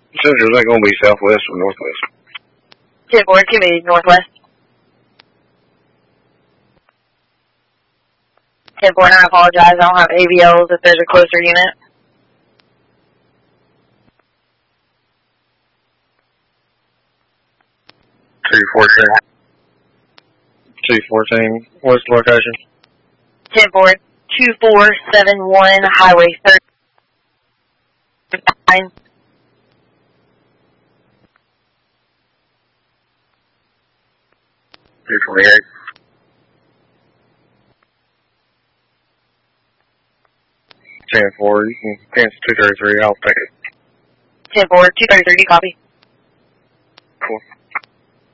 Central, is that going to be southwest or northwest? 10-4, it's going to be northwest. 10-4, and I apologize, I don't have AVLs if there's a closer unit. T14. What's the location? 10-4, 2471 Highway 39. 228. Ten four. You can cancel 233. I'll take it. 10-4, 233, copy. Cool.